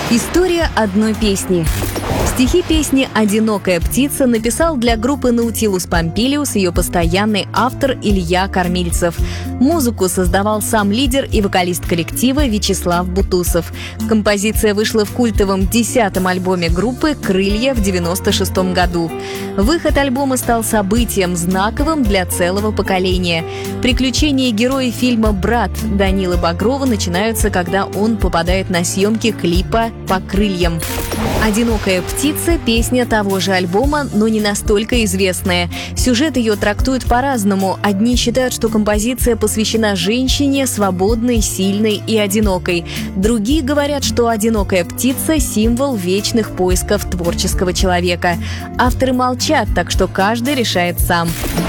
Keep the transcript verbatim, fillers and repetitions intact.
История одной песни. Стихи песни «Одинокая птица» написал для группы Nautilus Pompilius ее постоянный автор Илья Кормильцев. Музыку создавал сам лидер и вокалист коллектива Вячеслав Бутусов. Композиция вышла в культовом десятом альбоме группы «Крылья» в девяносто шестом году. Выход альбома стал событием, знаковым для целого поколения. Приключения героя фильма «Брат» Данилы Багрова начинаются, когда он попадает на съемки клипа «По крыльям». «Одинокая птица» — песня того же альбома, но не настолько известная. Сюжет ее трактуют по-разному. Одни считают, что композиция посвящена женщине, свободной, сильной и одинокой. Другие говорят, что «Одинокая птица» — символ вечных поисков творческого человека. Авторы молчат, так что каждый решает сам.